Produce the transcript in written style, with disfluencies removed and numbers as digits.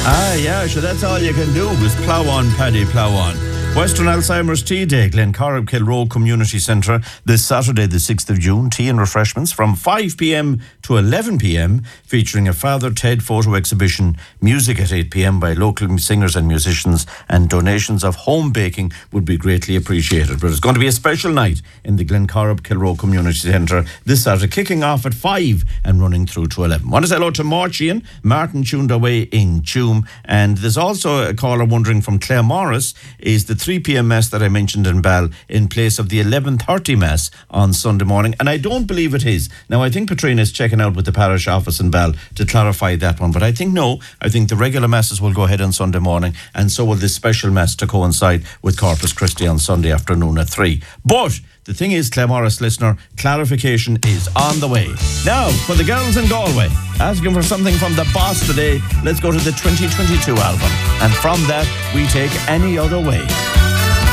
Yeah, sure, that's all you can do is plough on, Paddy, plough on. Western Alzheimer's Tea Day, Glencorrib Kilroe Community Centre, this Saturday, the 6th of June. Tea and refreshments from 5 p.m. to 11 p.m, featuring a Father Ted photo exhibition, music at 8 p.m. by local singers and musicians, and donations of home baking would be greatly appreciated. But it's going to be a special night in the Glencorrib Kilroe Community Centre this Saturday, kicking off at 5 and running through to 11. Want to say hello to Marchian, Martin tuned away in Tuam, and there's also a caller wondering from Clare Morris, is the 3 p.m. Mass that I mentioned in Ball in place of the 11:30 Mass on Sunday morning, and I don't believe it is. Now, I think Patrina is checking out with the parish office in Ball to clarify that one, but I think no, I think the regular Masses will go ahead on Sunday morning, and so will this special Mass to coincide with Corpus Christi on Sunday afternoon at 3. But the thing is, Clare Morris listener, clarification is on the way. Now, for the girls in Galway, asking for something from the boss today, let's go to the 2022 album. And from that, we take Any Other Way.